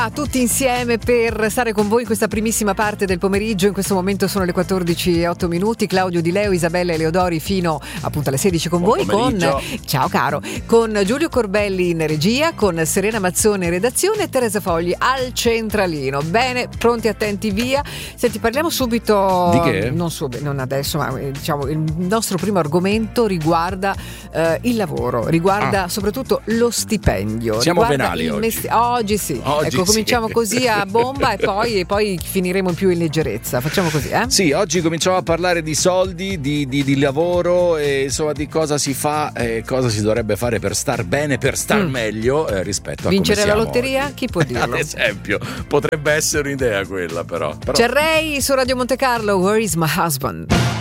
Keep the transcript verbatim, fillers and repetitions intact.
A tutti insieme per stare con voi in questa primissima parte del pomeriggio. In questo momento sono le quattordici e otto minuti. Claudio Di Leo, Isabella Eleodori fino appunto alle sedici con Buon voi pomeriggio. con ciao caro con Giulio Corbelli in regia, con Serena Mazzone in redazione e Teresa Fogli al centralino. Bene, pronti, attenti, via. Senti, parliamo subito di che? Non, sub, non adesso, ma diciamo il nostro primo argomento riguarda eh, il lavoro, riguarda ah. soprattutto lo stipendio. Siamo riguarda venali il oggi. mesti- oggi sì. Oggi ecco, cominciamo sì. così a bomba e poi, e poi finiremo più in leggerezza. Facciamo così, eh? Sì, oggi cominciamo a parlare di soldi, di, di, di lavoro e insomma di cosa si fa e cosa si dovrebbe fare per star bene, per star mm. meglio eh, rispetto a vincere come la siamo lotteria? oggi. Chi può dirlo? Ad esempio, potrebbe essere un'idea quella però. però... C'è Ray su Radio Monte Carlo, Where is my husband?